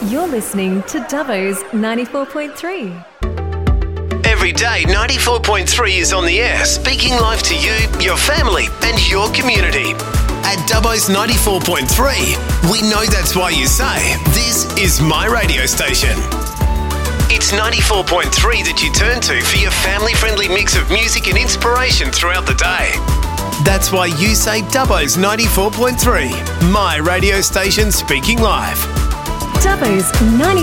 You're listening to Dubbo's 94.3. Every day, 94.3 is on the air, speaking live to you, your family, and your community. At Dubbo's 94.3, we know that's why you say, this is my radio station. It's 94.3 that you turn to for your family-friendly mix of music and inspiration throughout the day. That's why you say Dubbo's 94.3, my radio station speaking live. Dubbo's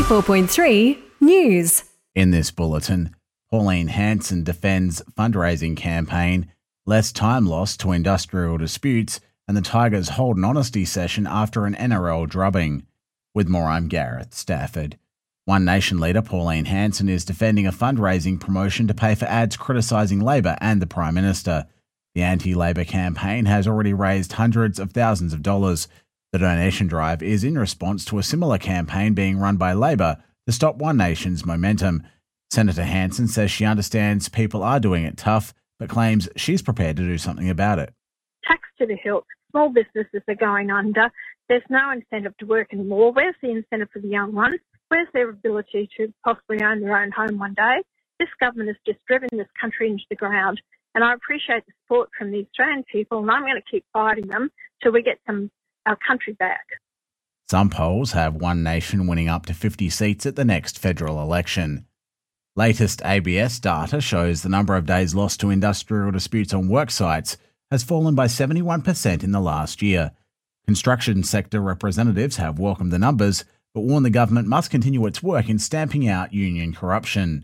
94.3 News. In this bulletin, Pauline Hanson defends fundraising campaign, less time lost to industrial disputes, and the Tigers hold an honesty session after an NRL drubbing. With more, I'm Gareth Stafford. One Nation leader Pauline Hanson is defending a fundraising promotion to pay for ads criticising Labor and the Prime Minister. The anti-Labor campaign has already raised hundreds of thousands of dollars. The donation drive is in response to a similar campaign being run by Labor to stop One Nation's momentum. Senator Hanson says she understands people are doing it tough, but claims she's prepared to do something about it. Tax to the hilt. Small businesses are going under. There's no incentive to work anymore. Where's the incentive for the young ones? Where's their ability to possibly own their own home one day? This government has just driven this country into the ground, and I appreciate the support from the Australian people, and I'm going to keep fighting them till we get our country back. Some polls have One Nation winning up to 50 seats at the next federal election. Latest ABS data shows the number of days lost to industrial disputes on work sites has fallen by 71% in the last year. Construction sector representatives have welcomed the numbers, but warn the government must continue its work in stamping out union corruption.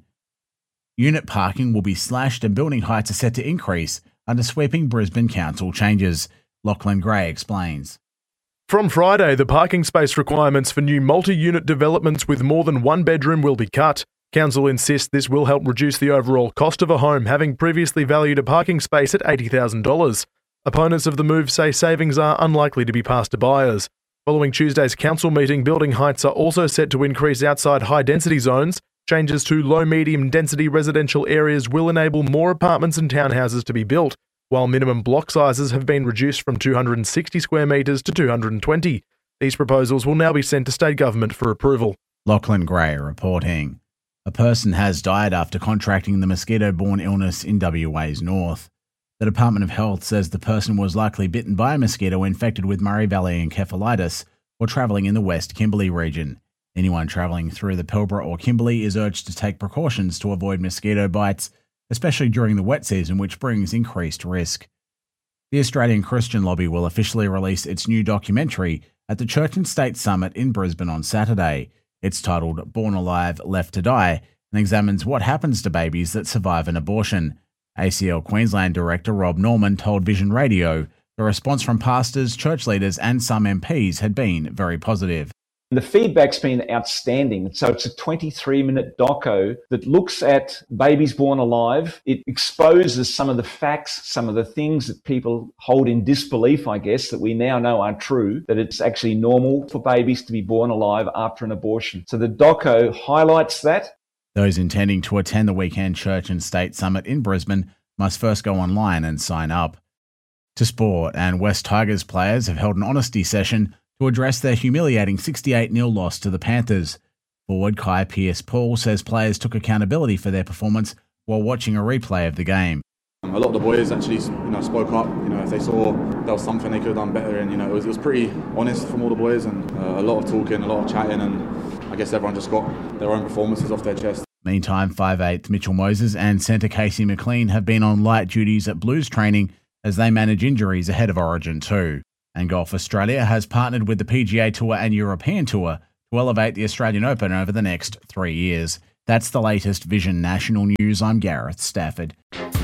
Unit parking will be slashed and building heights are set to increase under sweeping Brisbane Council changes. Lachlan Gray explains. From Friday, the parking space requirements for new multi-unit developments with more than one bedroom will be cut. Council insists this will help reduce the overall cost of a home, having previously valued a parking space at $80,000. Opponents of the move say savings are unlikely to be passed to buyers. Following Tuesday's council meeting, building heights are also set to increase outside high-density zones. Changes to low-medium density residential areas will enable more apartments and townhouses to be built, while minimum block sizes have been reduced from 260 square metres to 220. These proposals will now be sent to state government for approval. Lachlan Gray reporting. A person has died after contracting the mosquito-borne illness in WA's north. The Department of Health says the person was likely bitten by a mosquito infected with Murray Valley encephalitis while travelling in the West Kimberley region. Anyone travelling through the Pilbara or Kimberley is urged to take precautions to avoid mosquito bites, especially during the wet season, which brings increased risk. The Australian Christian Lobby will officially release its new documentary at the Church and State Summit in Brisbane on Saturday. It's titled Born Alive, Left to Die, and examines what happens to babies that survive an abortion. ACL Queensland Director Rob Norman told Vision Radio the response from pastors, church leaders and some MPs had been very positive. The feedback's been outstanding. So it's a 23-minute doco that looks at babies born alive. It exposes some of the facts, some of the things that people hold in disbelief, I guess, that we now know are true, that it's actually normal for babies to be born alive after an abortion. So the doco highlights that. Those intending to attend the weekend Church and State Summit in Brisbane must first go online and sign up. To sport, and West Tigers players have held an honesty session to address their humiliating 68-0 loss to the Panthers. Forward Kai Pearce-Paul says players took accountability for their performance while watching a replay of the game. A lot of the boys actually, spoke up. If they saw there was something they could have done better, and it was pretty honest from all the boys, and a lot of talking, a lot of chatting, and I guess everyone just got their own performances off their chest. Meantime, 5'8" Mitchell Moses and centre Casey McLean have been on light duties at Blues training as they manage injuries ahead of Origin 2. And Golf Australia has partnered with the PGA Tour and European Tour to elevate the Australian Open over the next 3 years. That's the latest Vision National News. I'm Gareth Stafford.